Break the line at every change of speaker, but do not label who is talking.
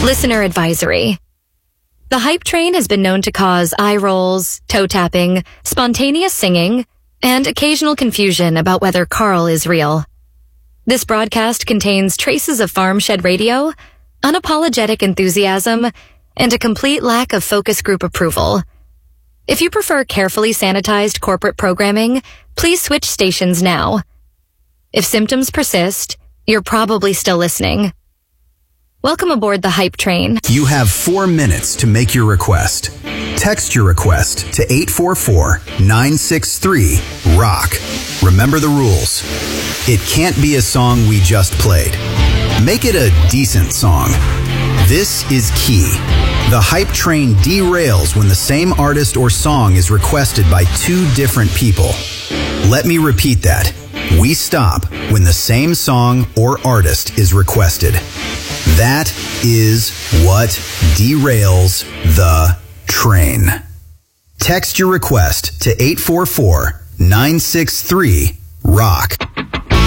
Listener advisory. The hype train has been known to cause eye rolls, toe tapping, spontaneous singing, and occasional confusion about whether Carl is real. This broadcast contains traces of farm shed radio, unapologetic enthusiasm, and a complete lack of focus group approval. If you prefer carefully sanitized corporate programming, please switch stations now. If symptoms persist, you're probably still listening. Welcome aboard the hype train.
You have 4 minutes to make your request. Text your request to 844-963-ROCK. Remember the rules. It can't be a song we just played. Make it a decent song. This is key. The hype train derails when the same artist or song is requested by 2 different people. Let me repeat that. We stop when the same song or artist is requested. That is what derails the train. Text your request to 844-963-ROCK.